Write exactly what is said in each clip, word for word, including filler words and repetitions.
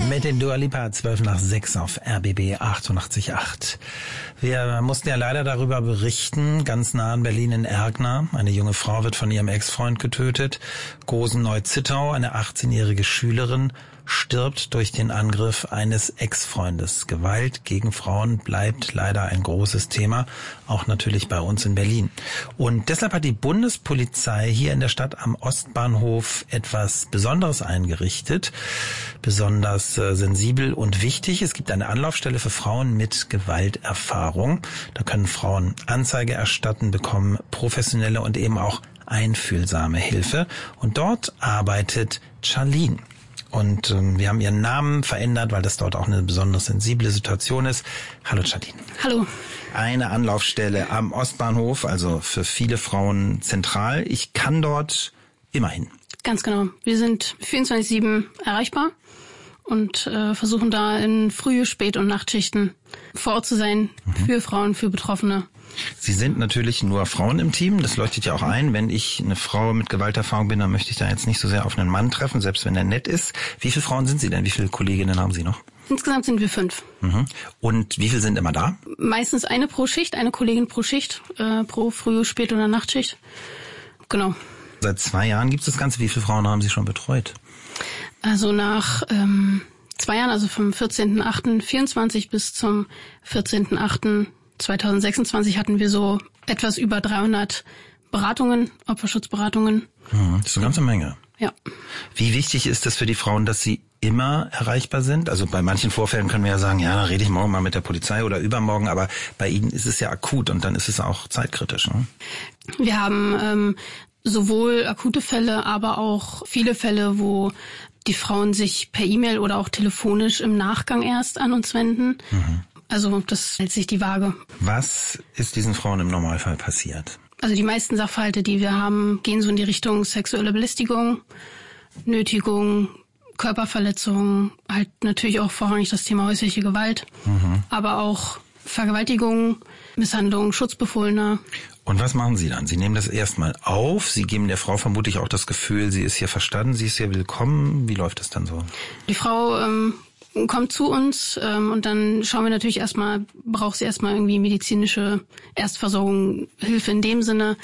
Mit den Dua Lipa, zwölf nach sechs auf R B B achtundachtzig Komma acht. Wir mussten ja leider darüber berichten, ganz nah in Berlin in Ergner. Eine junge Frau wird von ihrem Ex-Freund getötet. Gosen-Neu-Zittau, eine achtzehnjährige Schülerin, stirbt durch den Angriff eines Ex-Freundes. Gewalt gegen Frauen bleibt leider ein großes Thema, auch natürlich bei uns in Berlin. Und deshalb hat die Bundespolizei hier in der Stadt am Ostbahnhof etwas Besonderes eingerichtet, besonders äh, sensibel und wichtig. Es gibt eine Anlaufstelle für Frauen mit Gewalterfahrung. Da können Frauen Anzeige erstatten, bekommen professionelle und eben auch einfühlsame Hilfe. Und dort arbeitet Charlene. Und ähm, wir haben ihren Namen verändert, weil das dort auch eine besonders sensible Situation ist. Hallo Charlene. Hallo. Eine Anlaufstelle am Ostbahnhof, also für viele Frauen zentral. Ich kann dort immer hin. Ganz genau. Wir sind vierundzwanzig sieben erreichbar und äh, versuchen da in Früh-, Spät- und Nachtschichten vor Ort zu sein, mhm. für Frauen, für Betroffene. Sie sind natürlich nur Frauen im Team, das leuchtet ja auch ein. Wenn ich eine Frau mit Gewalterfahrung bin, dann möchte ich da jetzt nicht so sehr auf einen Mann treffen, selbst wenn er nett ist. Wie viele Frauen sind Sie denn? Wie viele Kolleginnen haben Sie noch? Insgesamt sind wir fünf. Mhm. Und wie viele sind immer da? Meistens eine pro Schicht, eine Kollegin pro Schicht, äh, pro Früh-, Spät- oder Nachtschicht. Genau. Seit zwei Jahren gibt es das Ganze. Wie viele Frauen haben Sie schon betreut? Also nach ähm, zwei Jahren, also vom vierzehnten achten vierundzwanzig bis zum vierzehnten achten zweitausendsechsundzwanzig hatten wir so etwas über dreihundert Beratungen, Opferschutzberatungen. Mhm, das ist eine ganze Menge. Ja. Wie wichtig ist es für die Frauen, dass sie immer erreichbar sind? Also bei manchen Vorfällen können wir ja sagen, ja, dann rede ich morgen mal mit der Polizei oder übermorgen, aber bei Ihnen ist es ja akut und dann ist es auch zeitkritisch. Ne? Wir haben ähm, sowohl akute Fälle, aber auch viele Fälle, wo die Frauen sich per E-Mail oder auch telefonisch im Nachgang erst an uns wenden. Mhm. Also das hält sich die Waage. Was ist diesen Frauen im Normalfall passiert? Also die meisten Sachverhalte, die wir haben, gehen so in die Richtung sexuelle Belästigung, Nötigung, Körperverletzung, halt natürlich auch vorrangig das Thema häusliche Gewalt, mhm. aber auch Vergewaltigung, Misshandlung, Schutzbefohlener. Und was machen Sie dann? Sie nehmen das erstmal auf, Sie geben der Frau vermutlich auch das Gefühl, sie ist hier verstanden, sie ist hier willkommen. Wie läuft das dann so? Die Frau ähm, kommt zu uns ähm, und dann schauen wir natürlich erstmal, braucht sie erstmal irgendwie medizinische Erstversorgung, Hilfe in dem Sinne.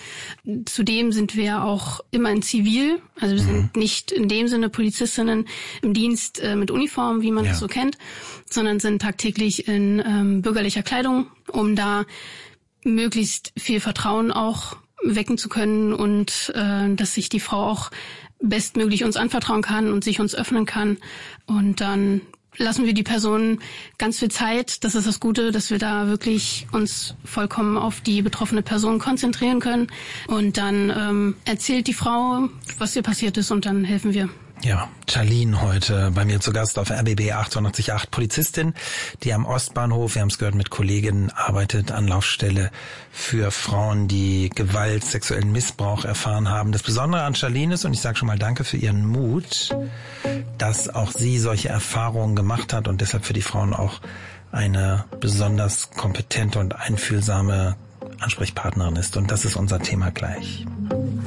Zudem sind wir auch immer in Zivil, also wir mhm. sind nicht in dem Sinne Polizistinnen im Dienst äh, mit Uniform, wie man ja. das so kennt, sondern sind tagtäglich in ähm, bürgerlicher Kleidung, um da möglichst viel Vertrauen auch wecken zu können und äh, dass sich die Frau auch bestmöglich uns anvertrauen kann und sich uns öffnen kann. Und dann lassen wir die Person ganz viel Zeit. Das ist das Gute, dass wir da wirklich uns vollkommen auf die betroffene Person konzentrieren können. Und dann ähm, erzählt die Frau, was ihr passiert ist, und dann helfen wir. Ja, Charlene heute bei mir zu Gast auf R B B achtundachtzig Komma acht, Polizistin, die am Ostbahnhof, wir haben es gehört, mit Kolleginnen arbeitet, Anlaufstelle für Frauen, die Gewalt, sexuellen Missbrauch erfahren haben. Das Besondere an Charlene ist, und ich sage schon mal danke für ihren Mut, dass auch sie solche Erfahrungen gemacht hat und deshalb für die Frauen auch eine besonders kompetente und einfühlsame Ansprechpartnerin ist. Und das ist unser Thema gleich.